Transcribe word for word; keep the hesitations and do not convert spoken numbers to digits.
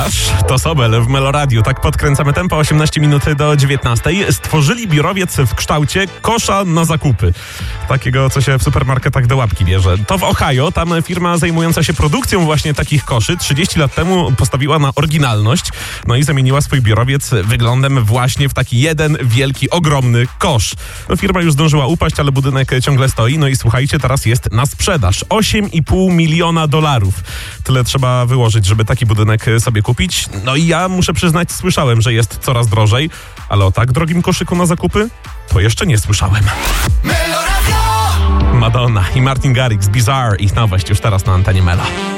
Rush to Sobel w Meloradiu. Tak podkręcamy tempo, osiemnaście minut do dziewiętnastej. Stworzyli biurowiec w kształcie kosza na zakupy. Takiego, co się w supermarketach do łapki bierze. To w Ohio, tam firma zajmująca się produkcją właśnie takich koszy trzydzieści lat temu postawiła na oryginalność, no i zamieniła swój biurowiec wyglądem właśnie w taki jeden wielki, ogromny kosz. No, firma już zdążyła upaść, ale budynek ciągle stoi. No i słuchajcie, teraz jest na sprzedaż. osiem i pół miliona dolarów. Tyle trzeba wyłożyć, żeby taki budynek sobie kupić. No i ja muszę przyznać, słyszałem, że jest coraz drożej, ale o tak drogim koszyku na zakupy to jeszcze nie słyszałem. Madonna i Martin Garrix, Bizarre, ich nowość już teraz na antenie Melo.